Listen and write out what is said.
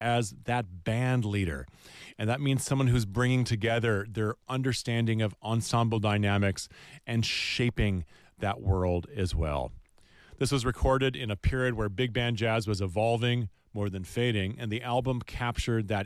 as that band leader. And that means someone who's bringing together their understanding of ensemble dynamics and shaping that world as well. This was recorded in a period where big band jazz was evolving more than fading, and the album captured that